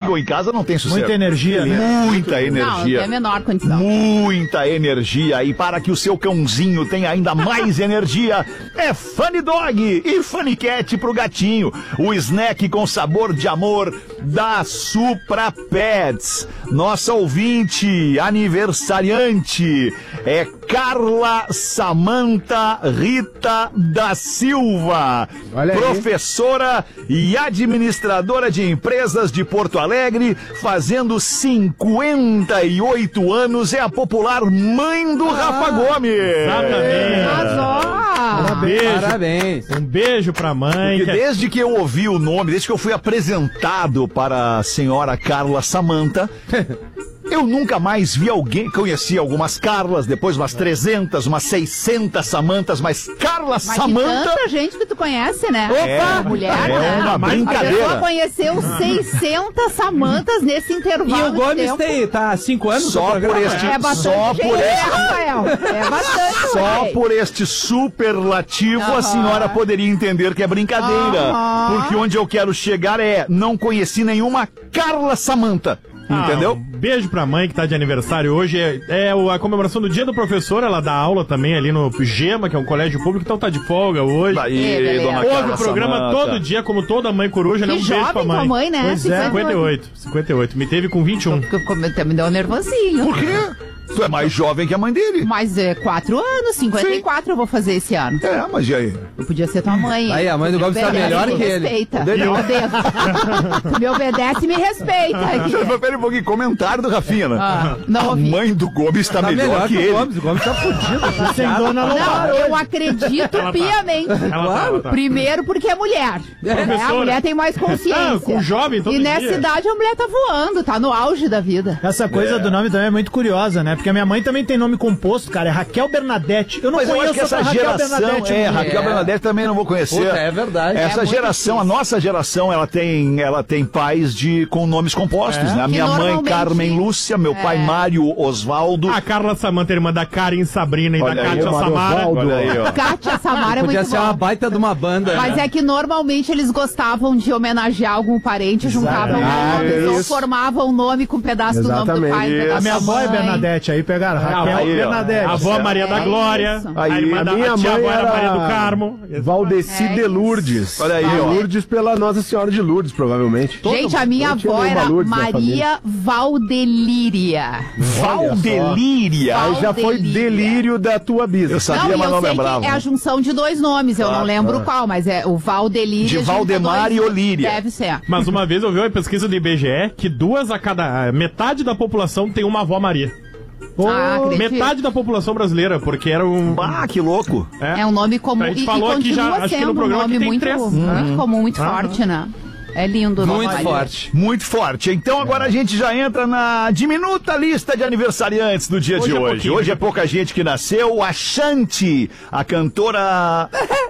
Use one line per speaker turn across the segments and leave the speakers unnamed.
chegam em casa não tem sossego.
Muita energia,
Muita energia.
Não tem a menor condição.
Muita energia. E para que o seu cãozinho tenha ainda mais energia, é Funny Dog e Funny Cat pro gatinho. O snack com sabor de amor da Supra Pets. Nossa ouvinte aniversariante é Carla Samanta Rita da Silva, professora e administradora de empresas de Porto Alegre, fazendo 58 anos, é a popular mãe do Rafa Gomes.
Exatamente.
Parabéns.
Um beijo pra mãe.
Porque desde que eu ouvi o nome, desde que eu fui apresentado para a senhora Carla Samanta, eu nunca mais vi alguém. Conheci algumas Carlas, depois umas 300, umas 600 Samantas, mas Carla Samanta.
Tanta gente que tu conhece, né?
Opa!
Mulher,
É
né?
uma
A
brincadeira.
pessoa conheceu 600 Samantas nesse intervalo.
E o Gomes
tem
tá há 5 anos
Só
no
por
programa?
este.
É bastante
Só
gente,
por
né,
este.
Rafael? É bastante.
Só
ué.
por este superlativo a senhora poderia entender que é brincadeira. Porque onde eu quero chegar não conheci nenhuma Carla Samanta. Entendeu?
Um beijo pra mãe que tá de aniversário hoje. É a comemoração do Dia do Professor. Ela dá aula também ali no Gema, que é um colégio público, então tá de folga hoje.
Daí, dona
Ouve
Carla
o programa
Samanta.
todo dia, como toda mãe coruja, né?
Que
Um beijo
jovem
pra mãe.
tua mãe, né?
Pois é, 58. Me teve com 21.
Me deu um nervosinho.
Por quê? Tu é mais jovem que a mãe dele.
Mas 4 anos, 54 eu vou fazer esse ano.
É, mas e aí?
Eu podia ser tua mãe.
Aí, a mãe do Gomes tá melhor
me
que ele.
respeita. Eu odeio. Tu me obedece e me respeita. Aqui.
Pera um pouquinho, comentário do Rafinha, né?
Não
A
ouvi.
mãe do Gomes tá melhor que ele.
O Gomes tá fudido.
Sem dona
Não, eu acredito piamente.
Ela tá.
Primeiro porque é mulher. A mulher tem mais consciência.
Com jovem todo
E nessa
dia.
idade a mulher tá voando, tá no auge da vida.
Essa coisa do nome também é muito curiosa, né? Porque a minha mãe também tem nome composto, cara. É Raquel Bernadette. Eu não
Mas eu
conheço
acho que essa
outra Raquel
geração,
Bernadette.
Raquel Bernadette também não vou conhecer.
Puta, é verdade.
Essa
muito
geração, a
difícil.
nossa geração, ela tem pais com nomes compostos, né? A
Que
minha mãe,
normalmente-
Carmen Lúcia, meu pai, Mário Osvaldo.
A Carla Samanta, irmã da Karen Sabrina e
Olha
da
aí,
Kátia
Mário
Samara.
Osvaldo. Olha aí, ó.
Kátia Samara é
Podia
muito
ser uma
bom.
baita de uma banda.
Mas
né?
é que normalmente eles gostavam de homenagear algum parente, juntavam nomes, ou formavam um nome com um pedaço do nome do pai, um pedaço
A minha
da
avó é
mãe.
Bernadette, aí pegaram Raquel
aí, ó.
Bernadette. A avó Maria da
É
Glória,
isso.
a
Aí,
irmã
a
da
minha
tia
mãe
avó era
era
Maria do Carmo.
Valdeci
É
de
isso.
Lourdes.
Olha aí, ó.
Lourdes pela Nossa Senhora de Lourdes, provavelmente.
Gente, a minha
Não tinha
avó
nenhuma
era
Lourdes na
Maria Valdelíria.
Valdelíria.
Aí já foi
Valdelíria.
delírio da tua bisa.
Eu sabia,
Não, e
mas
eu
não
sei
lembrava.
que é a junção de dois nomes, eu não lembro qual, mas é o Valdelíria.
De
junta
Valdemar
dois-
e Olíria.
Deve ser.
Mas uma vez eu vi uma pesquisa do IBGE que metade da população tem uma avó Maria.
Acredito.
Metade da população brasileira, porque era um...
Ah, que louco.
É um nome comum
A gente
e
falou aqui
continua
já, acho que no
sendo um
programa
nome
que tem
muito,
3.
muito comum, muito forte, né? É lindo o nome.
Muito forte.
Muito forte. Então agora a gente já entra na diminuta lista de aniversariantes do dia de hoje.
pouquinho.
Hoje é pouca gente que nasceu. A Shanti, a cantora...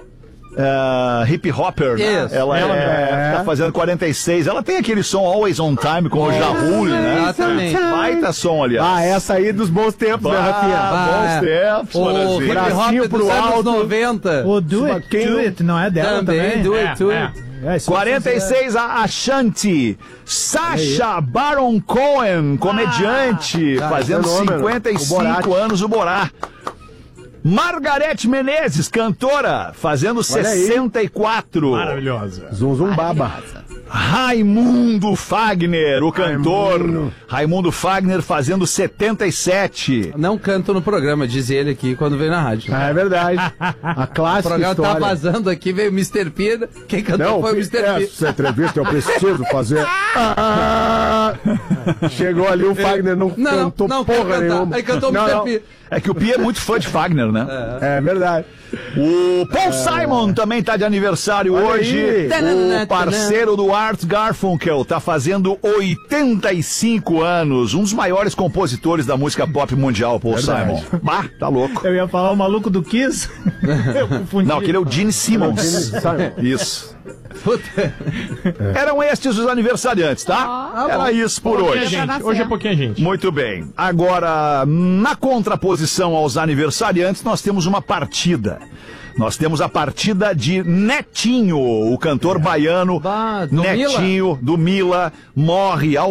hip hopper, né?
Isso.
Ela tá fazendo 46. Ela tem aquele som Always on Time com o Ja Rule, né?
Exatamente.
Baita som, aliás.
Ah, essa aí dos bons tempos, né, Rafinha?
Bons tempos,
O
Morazinho.
hip hop
Bracinho
dos
pro
anos
alto.
90.
O Do It, não é dela também?
Do It, do
É.
It.
É, isso
46, a Ashanti. Sacha Baron Cohen, comediante, fazendo
fenômeno.
55
O Borat.
anos, o Borá. Margarete Menezes, cantora, fazendo
aí.
64.
Maravilhosa.
Zum Zum Baba.
Raimundo Fagner, o cantor. Raimundo Fagner fazendo 77.
Não canto no programa, diz ele aqui quando veio na rádio.
Ah, é verdade. A
O
clássica
programa tá
história.
vazando aqui, veio o Mr. P. Quem cantou
Não,
foi o Mr. P.
essa entrevista eu preciso fazer. Chegou ali o Fagner, não cantou
não,
porra
quero cantar.
nenhuma.
Aí cantou o
Não,
Mr.
não.
P.
É que o Pia é muito fã de Fagner, né?
É verdade.
O Paul Simon também tá de aniversário
Olha
hoje.
aí.
O parceiro do Art Garfunkel tá fazendo 85 anos. Um dos maiores compositores da música pop mundial, Paul Simon. Bah, tá louco.
Eu ia falar o maluco do Kiss. Eu confundi.
Não, aquele é o Gene Simmons.
Simon.
Isso.
Puta.
Eram estes os aniversariantes, tá? Era isso por
Pouquinha
hoje.
gente. Hoje é pouquinha gente.
Muito bem. Agora, na contraposição aos aniversariantes, nós temos uma partida. Nós temos a partida de Netinho, o cantor baiano.
Bah, do
Netinho, do Mila, morre